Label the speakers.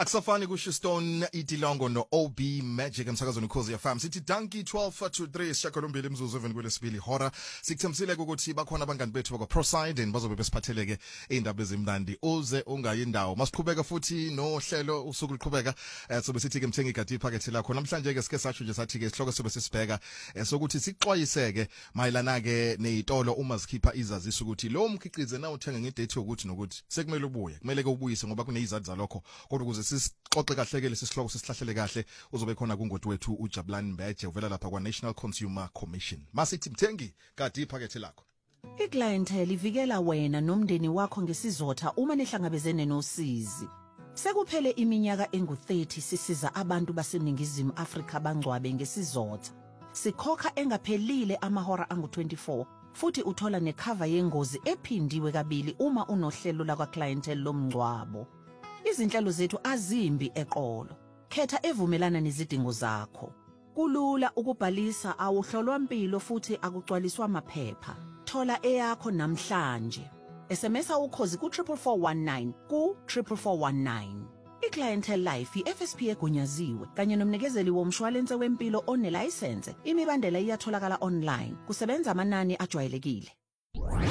Speaker 1: Akusafani kusho Stone itilongo no OB Magic emsakazweni Ukhozi FM. Sithi Donkey 12 to 3 shakalombili imzuzu eveni kwelesibili hora. Sikuthemsile ukuthi bakhona abangani bethu bakwa ProSide and bazobe besiphatheleke indaba ezimnandi uze ungayi indawo. Masiqhubeka futhi nohlelo usuku liqhubeka sobe sithi ke mthengi igadi iphakethe lakho. Namhlanje ke sike satsho nje sathi ke isihloko sobe sisibheka sokuthi sixwayiseke mayelana ke nezitolo uma zikhipha izaziso ukuthi lo mkhiqize na uthenga ngedate yokuthi nokuthi sekumele ubuye. Kumele ke ubuyise ngoba kunezizathu zalokho. Kodwa ukuze sixoxe kahle ke lesihloko sisihlahlele kahle uzobe khona kungoti wethu uJabulani Mbeje uvela lapha kwa National Consumer Commission. Masithi mthengi gadi iphakethe lakho.
Speaker 2: Iclientele ivikela wena nomndeni wakho ngesizotha uma nihlangabezene nosizi. Sekuphele iminyaka engu30 sisiza abantu baseningizimu Afrika bangcwabe ngesizotha. Sikhokha engaphelile amahora angu24 futhi uthola necover yengozi ephindiwe kabili uma unohlelo lakwa clientele lomngcwabo. Izinhlelo zethu azimbi eqolo. Khetha evumelana nezidingo zakho. Kulula ukubhalisa awuhlolwa impilo futhi akugcwaliswa amaphepha. Thola eyakho namhlanje. SMSa ukhozi ku 44419 ku 44419. iClientele Life iFSP egunyaziwe kanye nomnikezeli womshwalense wempilo onelicense. Imibandela iyatholakala online. Kusebenza amanani ajwayelekile.